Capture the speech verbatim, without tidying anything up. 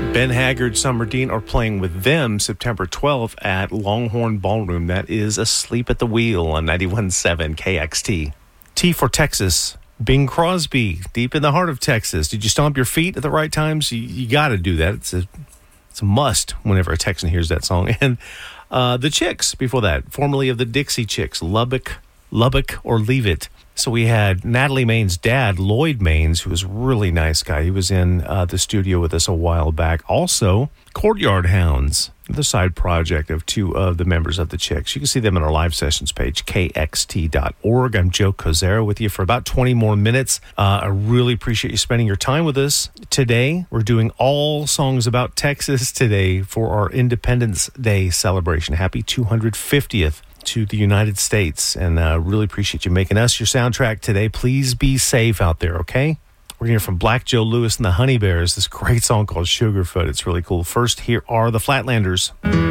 Ben Haggard, Summer Dean are playing with them September twelfth at Longhorn Ballroom. That is Asleep at the Wheel on ninety-one point seven K X T. T for Texas. Bing Crosby, deep in the heart of Texas. Did you stomp your feet at the right times? You, you got to do that. It's a, it's a must whenever a Texan hears that song. And uh, the Chicks before that, formerly of the Dixie Chicks, Lubbock, Lubbock or Leave It. So we had Natalie Maine's dad, Lloyd Maines, who was a really nice guy. He was in uh, the studio with us a while back. Also, Courtyard Hounds, the side project of two of the members of the Chicks. You can see them on our live sessions page, K X T dot org. I'm Joe Kozera with you for about twenty more minutes. Uh, I really appreciate you spending your time with us today. We're doing all songs about Texas today for our Independence Day celebration. Happy two hundred fiftieth. To the United States, and uh, really appreciate you making us your soundtrack today. Please be safe out there, okay? We're going to hear from Black Joe Lewis and the Honey Bears, this great song called Sugarfoot. It's really cool. First, here are the Flatlanders.